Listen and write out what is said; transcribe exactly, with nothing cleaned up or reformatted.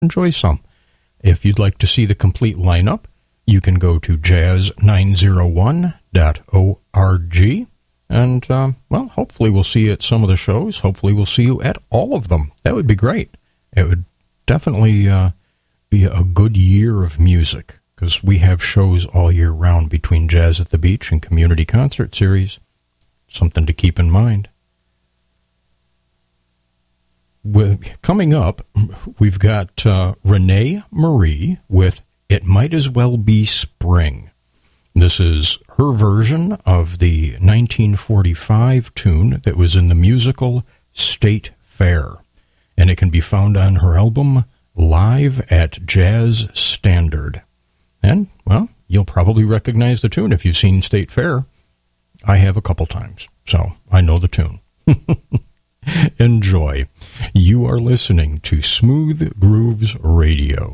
enjoy some. If you'd like to see the complete lineup, you can go to jazz nine oh one dot org. And, um, well, hopefully we'll see you at some of the shows. Hopefully we'll see you at all of them. That would be great. It would definitely uh, be a good year of music, because we have shows all year round between Jazz at the Beach and Community Concert Series. Something to keep in mind. With, coming up, we've got uh, Renee Marie with It Might As Well Be Spring. This is her version of the nineteen forty-five tune that was in the musical State Fair, and it can be found on her album Live at Jazz Standard. And, well, you'll probably recognize the tune if you've seen State Fair. I have a couple times, so I know the tune. Enjoy. You are listening to Smooth Grooves Radio.